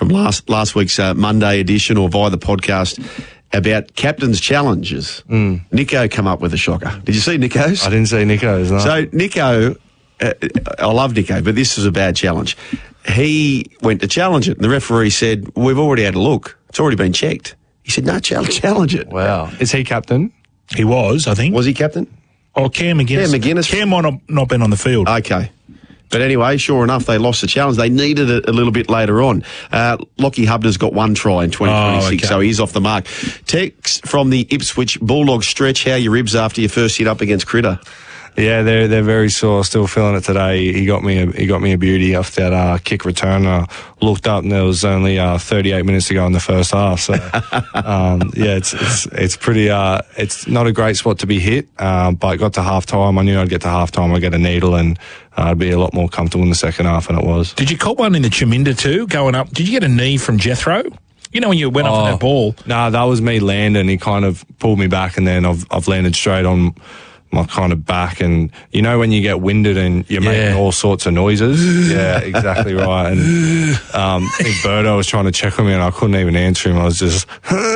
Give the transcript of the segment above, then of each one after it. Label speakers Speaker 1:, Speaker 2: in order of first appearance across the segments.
Speaker 1: from last week's Monday edition or via the podcast about captain's challenges. Nico come up with a shocker. Did you see Nico's?
Speaker 2: I didn't see Nico's. No.
Speaker 1: So Nico, I love Nico, but this was a bad challenge. He went to challenge it, and the referee said, "We've already had a look. It's already been checked." He said, "No, challenge it."
Speaker 2: Wow. Is he captain?
Speaker 3: He was, I think.
Speaker 1: Was he captain?
Speaker 3: Oh, Cam McGuinness.
Speaker 1: Cam McGuinness.
Speaker 3: Cam might not been on the field.
Speaker 1: Okay. But anyway, sure enough, they lost the challenge. They needed it a little bit later on. Lockie Hubner's got one try in 2026, so he's off the mark. Text from the Ipswich Bulldogs. Stretch, how your ribs after your first hit up against Critter?
Speaker 2: Yeah, they're very sore. Still feeling it today. He got me a beauty off that kick return. I looked up and there was only 38 minutes to go in the first half. So yeah, it's pretty. It's not a great spot to be hit, but got to half time. I knew I'd get to half time. I'd get a needle and I'd be a lot more comfortable in the second half, and it was.
Speaker 3: Did you cop one in the Chaminda too? Going up, did you get a knee from Jethro? You know when you went up on that ball.
Speaker 2: No, that was me landing. He kind of pulled me back, and then I've landed straight on my kind of back, and you know when you get winded and you're making all sorts of noises. Yeah, exactly right. And Big Birdo was trying to check on me, and I couldn't even answer him. I was just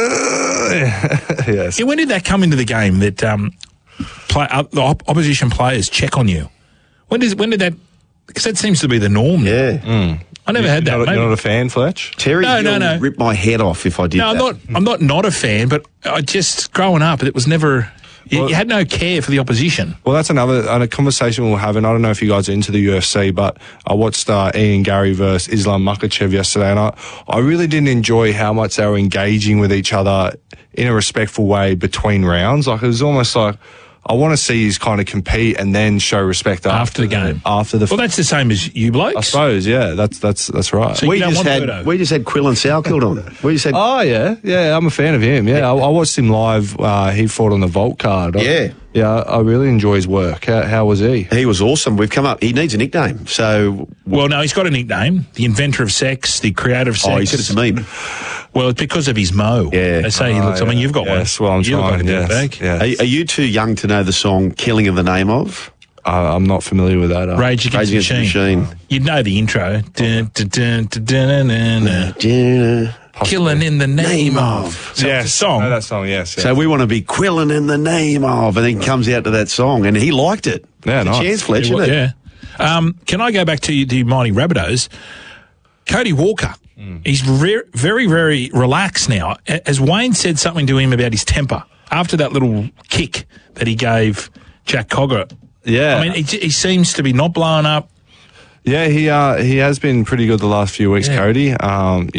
Speaker 2: yes.
Speaker 3: Yeah, when did that come into the game that the opposition players check on you? When did that? Because that seems to be the norm.
Speaker 1: Yeah.
Speaker 3: I never had that.
Speaker 2: You're not a fan, Fletch?
Speaker 1: Terry, no. Rip my head off if I did that.
Speaker 3: No, I'm not a fan, but I just growing up, it was never. You had no care for the opposition.
Speaker 2: Well, that's another conversation we'll have, and I don't know if you guys are into the UFC, but I watched Ian Gary versus Islam Makhachev yesterday, and I really didn't enjoy how much they were engaging with each other in a respectful way between rounds. Like, it was almost like, I want to see you kind of compete and then show respect after
Speaker 3: the game.
Speaker 2: Well,
Speaker 3: that's the same as you blokes.
Speaker 2: I suppose, yeah, that's right.
Speaker 1: So we just had Quillan Salkeld on. We just had.
Speaker 2: Oh yeah, I'm a fan of him. Yeah, I watched him live. He fought on the Vault card.
Speaker 1: Yeah.
Speaker 2: I really enjoy his work. How was he?
Speaker 1: He was awesome. We've come up. He needs a nickname. So.
Speaker 3: Well, no, he's got a nickname. The inventor of sex, the creator of sex.
Speaker 1: Oh, he said it's a meme.
Speaker 3: Well, it's because of his mo.
Speaker 1: Yeah.
Speaker 3: They say he looks. I mean, you've got one.
Speaker 2: Yes, well, I'm trying. Yes.
Speaker 1: Are you too young to know the song "Killing of the Name of"?
Speaker 2: I'm not familiar with that.
Speaker 3: Rage Against the Machine. You'd know the intro. Killing in the name of.
Speaker 1: So
Speaker 2: yes,
Speaker 1: it's a song.
Speaker 2: that song. Yes.
Speaker 1: So we want to be quilling in the name of, and he comes out to that song, and he liked it.
Speaker 2: Yeah, nice.
Speaker 1: Chance, Fletch, isn't it?
Speaker 3: Yeah. Can I go back to the mighty Rabbitohs? Cody Walker. He's very, very relaxed now. As Wayne said something to him about his temper after that little kick that he gave Jack Cogger.
Speaker 2: Yeah.
Speaker 3: I mean, he seems to be not blowing up.
Speaker 2: Yeah, he has been pretty good the last few weeks, Cody.